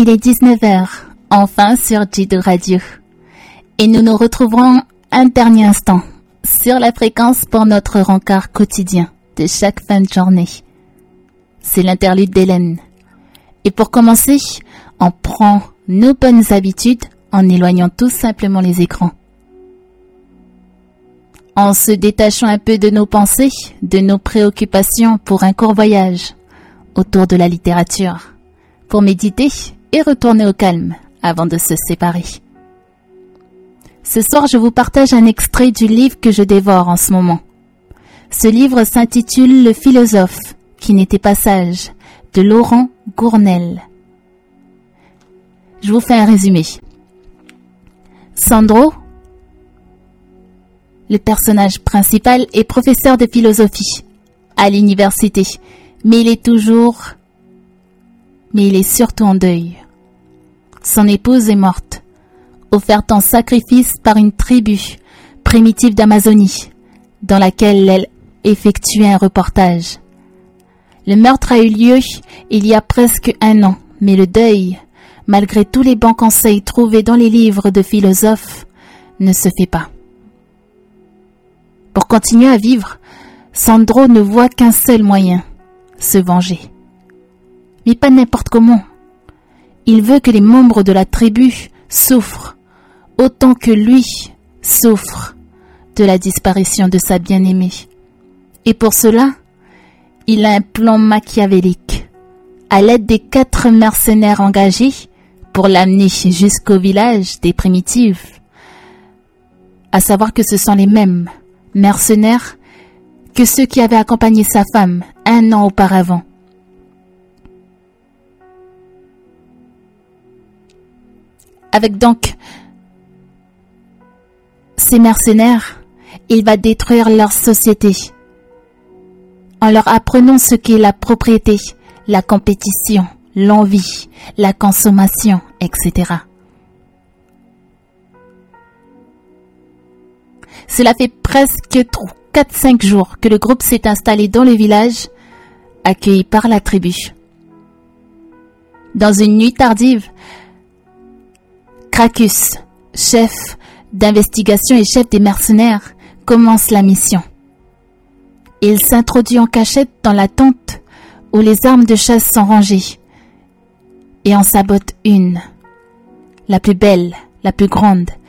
Il est 19h, enfin sur Jido Radio. Et nous nous retrouverons un dernier instant sur la fréquence pour notre rencard quotidien de chaque fin de journée. C'est l'interlude d'Hélène. Et pour commencer, on prend nos bonnes habitudes en éloignant tout simplement les écrans. En se détachant un peu de nos pensées, de nos préoccupations pour un court voyage autour de la littérature, pour méditer et retourner au calme avant de se séparer. Ce soir, je vous partage un extrait du livre que je dévore en ce moment. Ce livre s'intitule « Le philosophe qui n'était pas sage » de Laurent Gournelle. Je vous fais un résumé. Sandro, le personnage principal, est professeur de philosophie à l'université, mais il est surtout en deuil. Son épouse est morte, offerte en sacrifice par une tribu primitive d'Amazonie, dans laquelle elle effectuait un reportage. Le meurtre a eu lieu il y a presque 1 an, mais le deuil, malgré tous les bons conseils trouvés dans les livres de philosophes, ne se fait pas. Pour continuer à vivre, Sandro ne voit qu'un seul moyen, se venger. Mais pas n'importe comment. Il veut que les membres de la tribu souffrent, autant que lui souffre de la disparition de sa bien-aimée. Et pour cela, il a un plan machiavélique. À l'aide des 4 mercenaires engagés pour l'amener jusqu'au village des primitives, à savoir que ce sont les mêmes mercenaires que ceux qui avaient accompagné sa femme 1 an auparavant. Avec donc ces mercenaires, il va détruire leur société en leur apprenant ce qu'est la propriété, la compétition, l'envie, la consommation, etc. Cela fait presque 4-5 jours que le groupe s'est installé dans le village, accueilli par la tribu. Dans une nuit tardive, Cracus, chef d'investigation et chef des mercenaires, commence la mission. Il s'introduit en cachette dans la tente où les armes de chasse sont rangées et en sabote une, la plus belle, la plus grande,